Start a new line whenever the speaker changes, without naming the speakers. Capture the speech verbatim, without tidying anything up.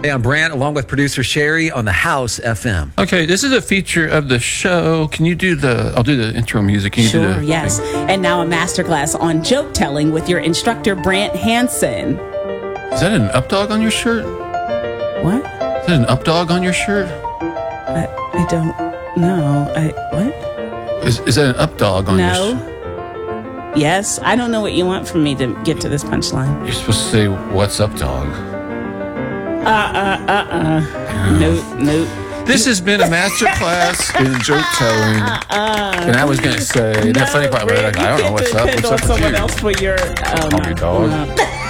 Hey, I'm Brant, along with producer Sherry on the House F M.
Okay, this is a feature of the show. Can you do the, I'll do the intro music. Can you
sure,
do the
yes.
thing?
And now a masterclass on joke telling with your instructor, Brant Hansen.
Is that an up dog on your shirt?
What?
Is that an up dog on your shirt?
I, I don't know. I What?
Is, is that an up dog on
no.
your shirt?
Yes. I don't know what you want from me to get to this punchline.
You're supposed to say, what's up, dog?
Uh, uh, uh, uh. Nope, nope.
This has been a master class in joke telling.
Uh,
and I was going to say,
no,
that funny part, where like, I don't know what's up. What's up with
someone
you?
else for your, um,
Call me dog.
uh,